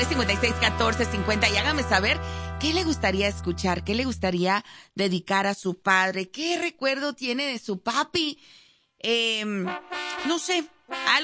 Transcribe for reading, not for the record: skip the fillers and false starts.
561450 y hágame saber qué le gustaría escuchar, qué le gustaría dedicar a su padre, qué recuerdo tiene de su papi. No sé, algo